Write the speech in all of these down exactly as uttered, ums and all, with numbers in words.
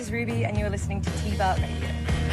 is Ruby, and you're listening to T-Bar Radio.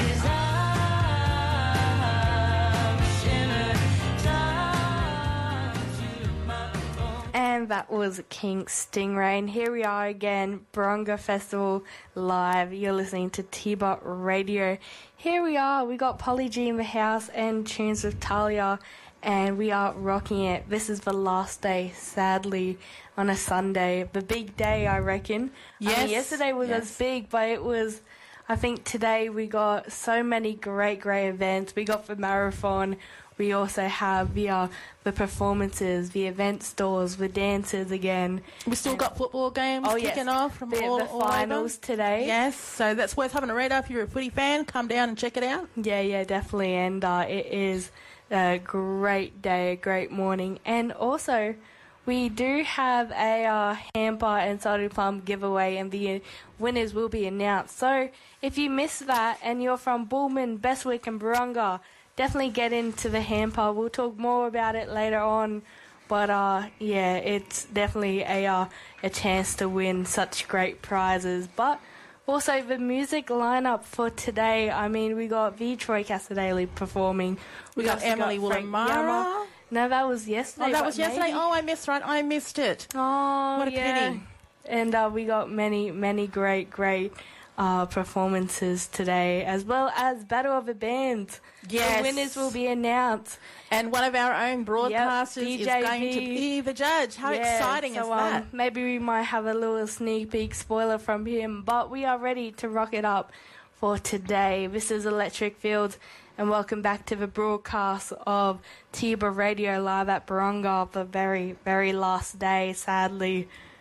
And that was King Stingray. And here we are again, Barunga Festival live. You're listening to T-Bar Radio. Here we are. We got Polly G in the house and Tunes with Talia, and we are rocking it. This is the last day, sadly, on a Sunday. The big day, I reckon. Yes. I mean, yesterday was yes. as big, but it was, I think today we got so many great, great events. We got the marathon. We also have the, uh, the performances, the event stores, the dances again. We still got football games oh, kicking yes. off from the, all the all finals over. today. Yes, so that's worth having a read up. If you're a footy fan, come down and check it out. Yeah, yeah, definitely. And uh, it is a great day, a great morning. And also, we do have a uh, hamper and salted plum giveaway, and the winners will be announced. So if you missed that and you're from Bullman, Bestwick and Barunga, definitely get into the hamper. We'll talk more about it later on. But, uh, yeah, it's definitely a, uh, a chance to win such great prizes. But also the music lineup for today, I mean, we got V. Troy Casadale performing. We, we got Emily Woolamara. No, that was yesterday. Oh, that was maybe? yesterday? Oh, I missed right. I missed it. Oh, what a yeah. pity. And uh, we got many, many great, great uh, performances today, as well as Battle of the Bands. Yes. The winners will be announced. And one of our own broadcasters yep, is going to be the judge. How yeah, exciting so, is that? Um, maybe we might have a little sneak peek spoiler from him, but we are ready to rock it up for today. This is Electric Fields, and welcome back to the broadcast of T-Bar Radio live at Barunga, the very, very last day, sadly.